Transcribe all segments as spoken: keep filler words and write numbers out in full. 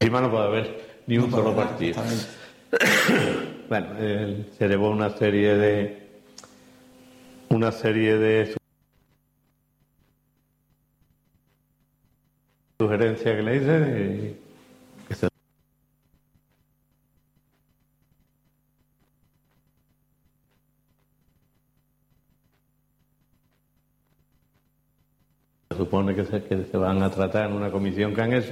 encima no puede haber ni un no solo partido. Bueno, eh, se llevó una serie de una serie de sugerencias que le hice y que se supone que se, que se van a tratar en una comisión que han hecho.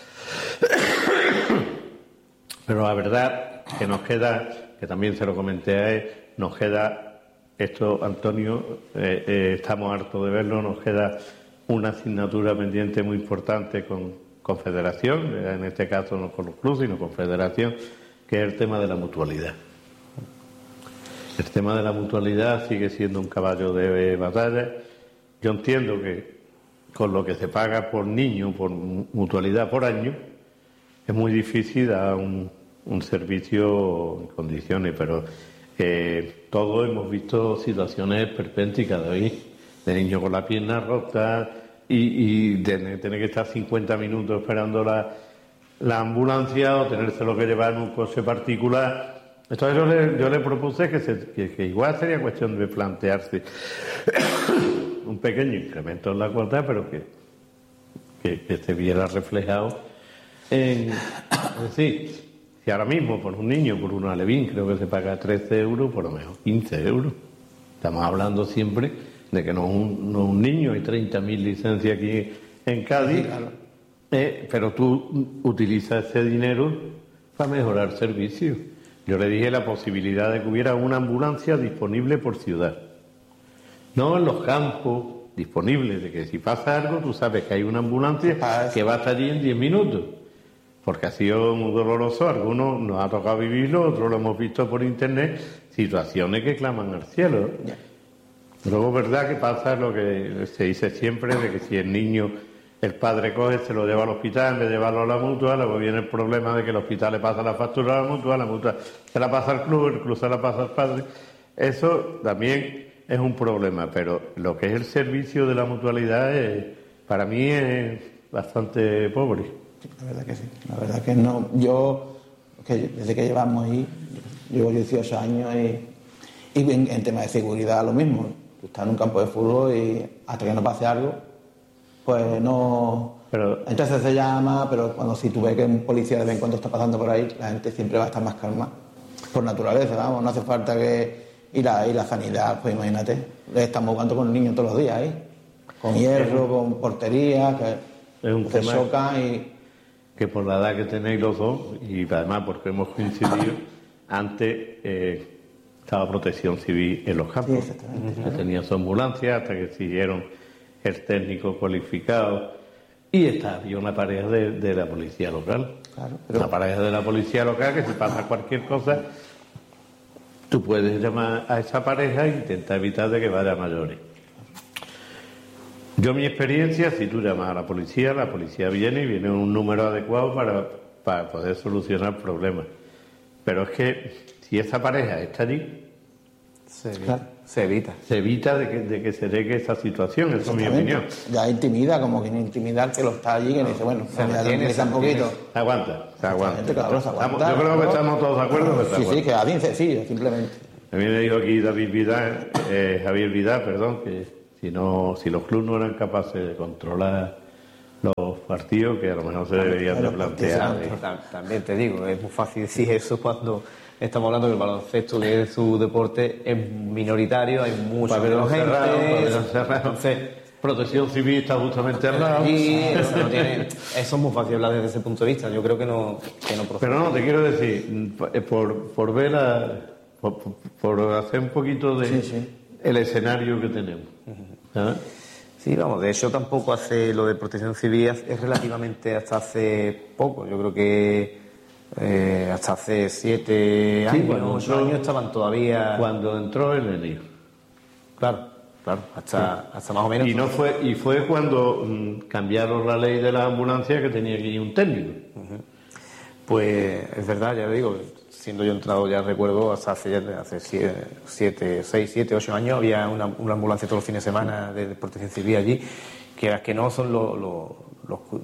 Pero la verdad que nos queda, que también se lo comenté a él, nos queda esto, Antonio, eh, eh, estamos hartos de verlo, nos queda una asignatura pendiente muy importante con Confederación, en este caso no con los clubes, sino con Federación, que es el tema de la mutualidad. El tema de la mutualidad sigue siendo un caballo de batalla. Yo entiendo que con lo que se paga por niño, por mutualidad por año, es muy difícil dar un, un servicio en condiciones, pero eh, todos hemos visto situaciones perpénticas de ahí, de niños con la pierna rota y, y de tener que estar cincuenta minutos esperando la, la ambulancia o tenérselo que llevar en un coche particular. Entonces yo le, yo le propuse que, se, que, que igual sería cuestión de plantearse un pequeño incremento en la cuota, pero que, que, que se viera reflejado en, es decir, si ahora mismo por un niño, por un alevín, creo que se paga trece euros, por lo menos quince euros. Estamos hablando siempre de que no es un, no un niño, hay treinta mil licencias aquí en Cádiz, sí, claro. eh, pero tú utilizas ese dinero para mejorar servicios. Yo le dije la posibilidad de que hubiera una ambulancia disponible por ciudad. No en los campos disponibles, de que si pasa algo, tú sabes que hay una ambulancia que va a estar allí en diez minutos. Porque ha sido muy doloroso, algunos nos ha tocado vivirlo, otros lo hemos visto por internet, situaciones que claman al cielo. Luego es verdad que pasa lo que se dice siempre, de que si el niño, el padre coge, se lo lleva al hospital, en vez de llevarlo a la mutua, luego viene el problema de que el hospital le pasa la factura a la mutua, la mutua se la pasa al club, el club se la pasa al padre. Eso también es un problema, pero lo que es el servicio de la mutualidad es, para mí es bastante pobre. La verdad que sí, la verdad que no. Yo, que desde que llevamos ahí, llevo dieciocho años y, y en, en tema de seguridad lo mismo. Tú estás en un campo de fútbol y hasta que no pase algo, pues no. Pero, entonces se llama, pero cuando si tú ves que un policía de vez en cuando está pasando por ahí, la gente siempre va a estar más calma. Por naturaleza, vamos, no hace falta que. Y la, y la sanidad, pues imagínate, estamos jugando con niños todos los días ahí, con hierro, con portería, que es un se tema chocan y. Que por la edad que tenéis los dos, y además porque hemos coincidido, antes eh, estaba Protección Civil en los campos, sí, que tenía su ambulancia hasta que siguieron el técnico cualificado, y está, había una pareja de, de la policía local, claro, pero... una pareja de la policía local que si pasa cualquier cosa, tú puedes llamar a esa pareja e intentar evitar de que vaya a mayores. Yo, mi experiencia, si tú llamas a la policía, la policía viene y viene un número adecuado para, para poder solucionar problemas. Pero es que si esa pareja está allí, se evita. Claro, se evita. Se evita de que, de que se llegue esa situación, esa es mi opinión. Ya intimida, como que intimidar que lo está allí, que le dice, bueno, se mantiene un poquito. Se aguanta, se aguanta. Claro, se aguanta. Yo creo que estamos todos de acuerdo. Sí, sí, que a mí sencillo, simplemente. A mí me dijo aquí David Vidal, eh, Javier Vidal, perdón, que Si, no, si los clubes no eran capaces de controlar los partidos, que a lo mejor se deberían de plantear. También te digo, es muy fácil decir eso cuando estamos hablando que el baloncesto, que es su deporte, es minoritario, hay mucha menos gente. Cerrado, entonces, Protección Civil está justamente al lado. Y eso, no tiene, eso es muy fácil hablar desde ese punto de vista. Yo creo que no, que no procede. Pero no, te quiero decir, por, por ver a, por, por hacer un poquito de... Sí, sí. El escenario que tenemos. ¿Sabes? Sí, vamos, de hecho tampoco hace lo de Protección Civil, es relativamente hasta hace poco. Yo creo que eh, hasta hace siete años, sí, ocho entró, años estaban todavía. Cuando entró el enero. Claro, claro, hasta, sí. hasta más o menos. Y no fue, y fue cuando mm, cambiaron la ley de la ambulancia que tenía que ir un técnico. Uh-huh. Pues es verdad, ya lo digo. Siendo yo entrado, ya recuerdo, hasta hace, hace siete, seis, siete, ocho años, había una, una ambulancia todos los fines de semana de, de Protección Civil allí, que las que no son los, los, los,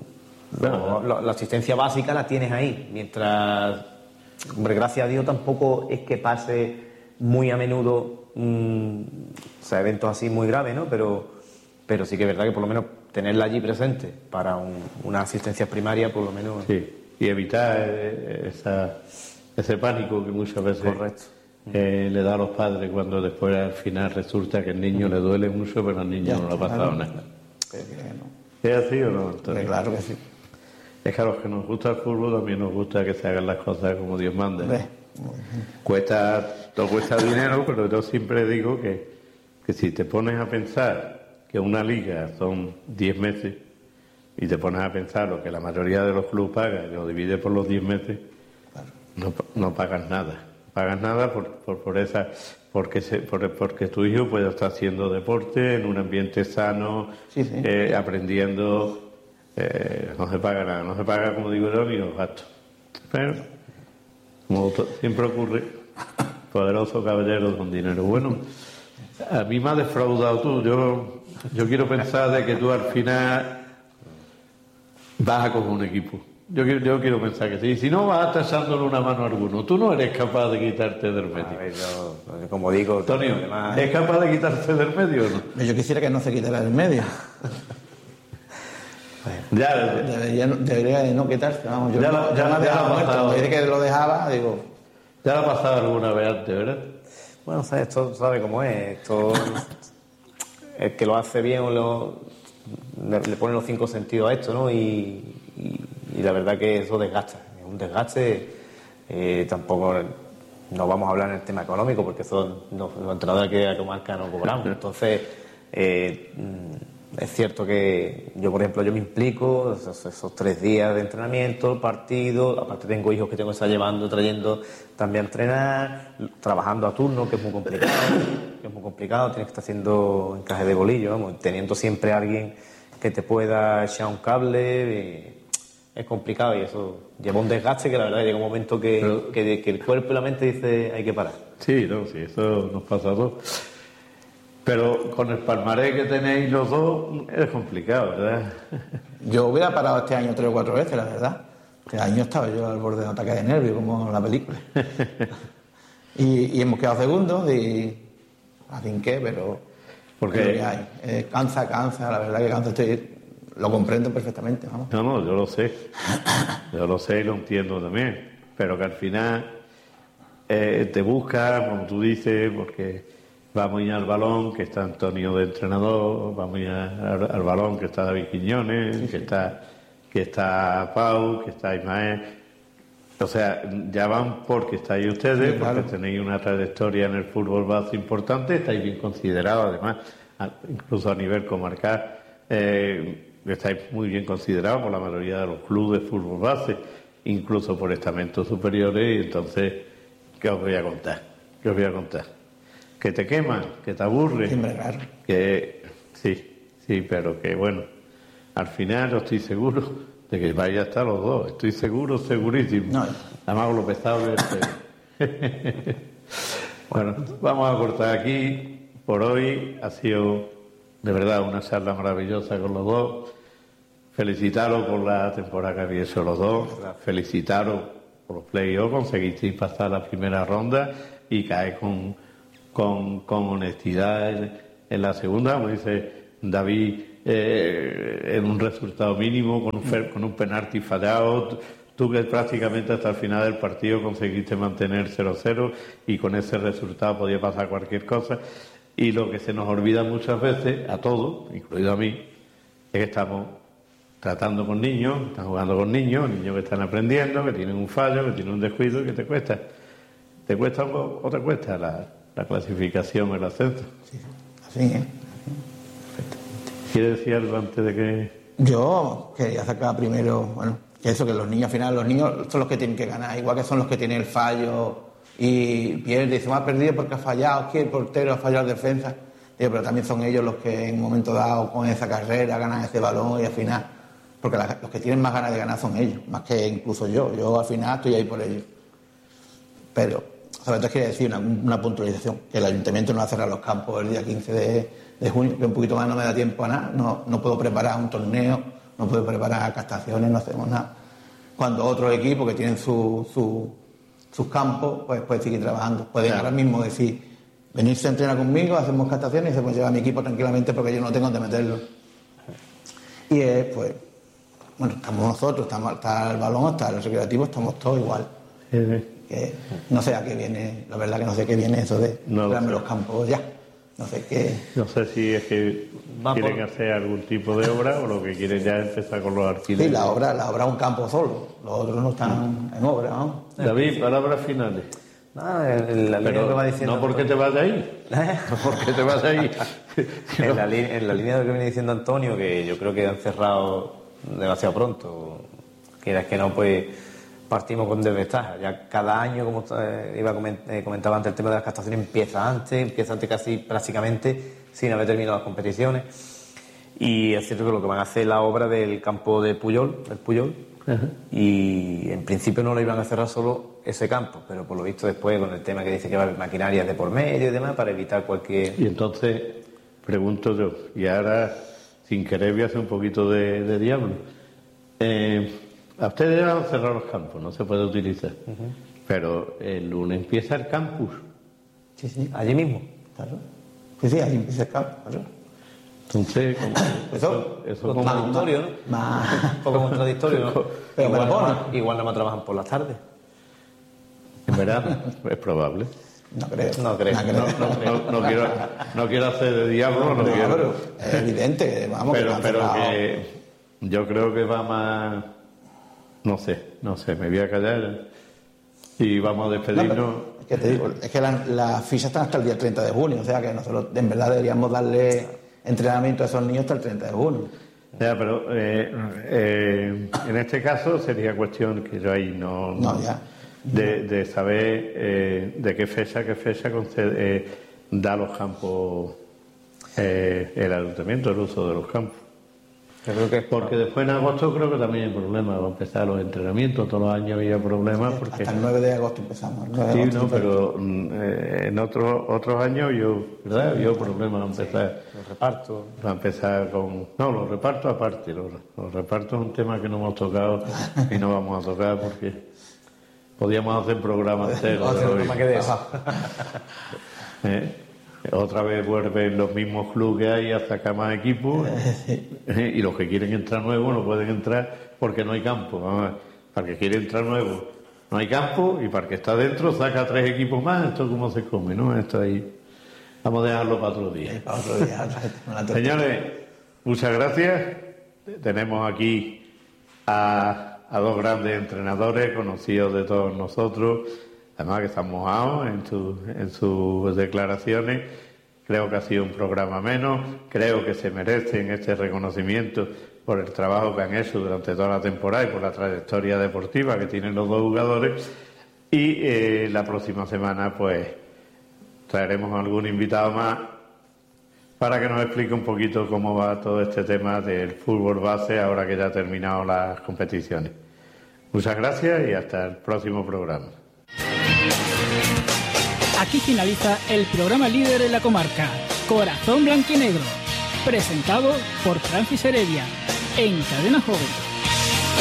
Lo, lo, la asistencia básica la tienes ahí, mientras, hombre, gracias a Dios tampoco es que pase muy a menudo, mmm, o sea, eventos así muy graves, ¿no? Pero, pero sí que es verdad que por lo menos tenerla allí presente para un, una asistencia primaria, por lo menos. Sí, y evitar esa, ese pánico que muchas veces Correcto. Eh, le da a los padres cuando después al final resulta que el niño le duele mucho, pero al niño no le ha pasado nada. ¿Es así o no, Antonio? Claro que sí. Es que a los que nos gusta el fútbol también nos gusta que se hagan las cosas como Dios manda. Ve. Cuesta, todo cuesta dinero, pero yo siempre digo que, que si te pones a pensar que una liga son diez meses y te pones a pensar lo que la mayoría de los clubes pagan y lo divides por los diez meses, Claro. no, no pagas nada. Pagas nada por, por, por esa, porque, se, por, porque tu hijo puede estar haciendo deporte en un ambiente sano, Sí, sí. Eh, aprendiendo, eh, no se paga nada, no se paga, como digo yo, ni los gastos. Pero, como to- siempre ocurre, poderosos caballeros con dinero. Bueno, a mí me has defraudado tú. Yo, yo quiero pensar de que tú al final vas a coger un equipo. Yo quiero, yo quiero pensar que sí. Si no, vas a estar echándole una mano a alguno. Tú no eres capaz de quitarte del medio. A ver, yo, como digo, Antonio, además, ¿es capaz de quitarse del medio o no? Yo quisiera que no se quitara del medio. Ya, Debería, debería de no quitarse. Vamos, yo Ya no, lo- yo ya- me ha ya dejado lo ha muerto. pasado. Desde que lo dejaba, digo, ya lo ha pasado alguna vez antes, ¿verdad? bueno, ¿sabes? Esto sabe cómo es. Esto, el que lo hace bien o lo, le, le pone los cinco sentidos a esto, ¿no? Y, y, y la verdad que eso desgasta. Es un desgaste. Eh, tampoco no vamos a hablar en el tema económico porque eso no, los entrenadores que a comarca no cobramos. Entonces, eh, es cierto que yo, por ejemplo, yo me implico esos, esos tres días de entrenamiento, partido, aparte tengo hijos que tengo que estar llevando, trayendo también a entrenar, trabajando a turno, que es muy complicado, que es muy complicado, tienes que estar haciendo encaje de bolillo, vamos, teniendo siempre a alguien que te pueda echar un cable, eh, es complicado y eso lleva un desgaste que la verdad llega un momento que, Pero- que, que el cuerpo y la mente dice hay que parar. Sí, no, sí, eso nos pasa a todos. Pero con el palmarés que tenéis los dos es complicado, ¿verdad? yo hubiera parado este año tres o cuatro veces, la verdad. Este año estaba yo al borde de un ataque de nervios, como en la película. y, y hemos quedado segundos y a fin qué, pero Porque- es lo que hay. Eh, cansa, cansa, la verdad que cansa. Estoy, lo comprendo perfectamente, vamos. No, no, yo lo sé. Yo lo sé y lo entiendo también. Pero que al final eh, te busca, como tú dices, porque vamos a ir al balón, que está Antonio de entrenador, vamos a ir al, al balón, que está David Quiñones, que está que está Pau, que está Ismael. O sea, ya van porque estáis ustedes, Sí, claro. porque tenéis una trayectoria en el fútbol base importante, estáis bien considerados, además, a- incluso a nivel comarcal, eh, estáis muy bien considerados por la mayoría de los clubes de fútbol base, incluso por estamentos superiores, y entonces, ¿qué os voy a contar? ¿Qué os voy a contar? Que te queman, que te aburre, Siempre raro. que sí, sí, pero que bueno, al final yo estoy seguro de que vais a estar los dos, estoy seguro, segurísimo. No. Además con lo pesado que es. Bueno, vamos a cortar aquí por hoy. Ha sido de verdad una charla maravillosa con los dos. Felicitaros por la temporada que habéis hecho los dos. Felicitaros por los playoffs. Conseguisteis pasar la primera ronda y caer con, con, con honestidad en, en la segunda, como dice David, eh, en un resultado mínimo, con un, fer- con un penalti fallado. Tú que prácticamente hasta el final del partido conseguiste mantener cero cero y con ese resultado podía pasar cualquier cosa. Y lo que se nos olvida muchas veces, a todos, incluido a mí, es que estamos tratando con niños, están jugando con niños, niños que están aprendiendo, que tienen un fallo, que tienen un descuido y que te cuesta. ¿Te cuesta algo o te cuesta la, la clasificación, el ascenso? Así, ¿eh? ¿Quieres decir algo antes de que...? Yo quería sacar primero, bueno, que eso, que los niños al final, los niños son los que tienen que ganar, igual que son los que tienen el fallo y pierde, y se me ha perdido porque ha fallado, que el portero ha fallado la defensa, digo, pero también son ellos los que en un momento dado con esa carrera ganan ese balón y al final, porque la- los que tienen más ganas de ganar son ellos, más que incluso yo, yo al final estoy ahí por ellos. Pero, sobre todo quiero decir una, una puntualización, que el ayuntamiento no va a cerrar los campos el día quince de, de junio, que un poquito más no me da tiempo a nada, no, no puedo preparar un torneo, no puede preparar captaciones, no hacemos nada. Cuando otros equipos que tienen su, su, sus campos, pues pueden seguir trabajando. Pueden ahora mismo decir, venirse a entrenar conmigo, hacemos captaciones y se puede llevar a mi equipo tranquilamente porque yo no tengo dónde meterlo. Y es, pues, bueno, estamos nosotros, estamos, está el balón, está el recreativo, estamos todos igual. Sí, sí. Que no sé a qué viene, la verdad que no sé qué viene eso de no darme los campos ya. No sé qué. No sé si es que Va quieren por... hacer algún tipo de obra o lo que quieren ya es empezar con los alquileres. Sí, la obra, la obra es un campo solo, los otros no están en obra, ¿no? David, palabras finales. No, en la línea que va diciendo. No porque te vas de ahí. No porque te vas de ahí. en, la li- en la línea de lo que viene diciendo Antonio, que yo creo que han cerrado demasiado pronto. Quieras que no, pues partimos con desventaja. Ya cada año, como eh, iba coment- eh, comentaba antes, el tema de las captaciones empieza antes, empieza antes casi prácticamente sin haber terminado las competiciones. Y es cierto que lo que van a hacer es la obra del campo de Puyol, del Puyol. Uh-huh. Y en principio no lo iban a cerrar solo ese campo, pero por lo visto después con el tema que dice que va a haber maquinarias de por medio y demás para evitar cualquier... Y entonces, pregunto yo, y ahora sin querer voy a hacer un poquito de, de diablo. Eh, a ustedes van a cerrar los campos, no se puede utilizar. Uh-huh. Pero el lunes empieza el campus. Sí, sí. Allí mismo. Claro. Sí, sí, allí empieza el campus, claro. Entonces, como, eso, eso, eso como contradictorio, ¿no? Más, un poco contradictorio, ¿no? Pero igual, no, igual no más trabajan por las tardes. En verdad, es probable. No creo. No creo. No, creo. No, no, no, no, quiero, no quiero hacer de diablo, no, no no quiero. Pero es evidente, vamos. Pero, que, pero que yo creo que va más. No sé, no sé, me voy a callar y vamos a despedirnos. No, es que te digo, es que las la fichas están hasta el día treinta de junio, o sea que nosotros en verdad deberíamos darle entrenamiento a esos niños hasta el treinta de junio. Ya, pero eh, eh, en este caso sería cuestión que yo ahí no... No, ya. De, de saber eh, de qué fecha, qué fecha concede, eh, da los campos eh, el ayuntamiento, el uso de los campos. Yo creo que porque después en agosto creo que también hay problemas, va a empezar los entrenamientos, todos los años había problemas. Porque... Hasta el nueve de agosto empezamos. El nueve sí, de agosto no, pero eh, en otros otros años yo, ¿verdad? Había problemas, va a empezar. Los repartos. Va a empezar con. No, los repartos aparte. Los, los repartos es un tema que no hemos tocado y no vamos a tocar porque podíamos hacer programas enteros. No que de eso. ¿Eh? Otra vez vuelven los mismos clubes que hay a sacar más equipos y los que quieren entrar nuevos no pueden entrar porque no hay campo. Vamos, para el que quiere entrar nuevo no hay campo y para el que está dentro saca tres equipos más. Esto cómo se come, ¿no? Esto ahí vamos a dejarlo para otro día. Para otro día. Señores, muchas gracias. Tenemos aquí a, a dos grandes entrenadores conocidos de todos nosotros. Además que están mojados en, su, en sus declaraciones. Creo que ha sido un programa menos. Creo que se merecen este reconocimiento por el trabajo que han hecho durante toda la temporada y por la trayectoria deportiva que tienen los dos jugadores. Y eh, la próxima semana pues traeremos algún invitado más para que nos explique un poquito cómo va todo este tema del fútbol base ahora que ya ha terminado las competiciones. Muchas gracias y hasta el próximo programa. Aquí finaliza el programa líder en la comarca, Corazón Blanquinegro, presentado por Francis Heredia, en Cadena Joven.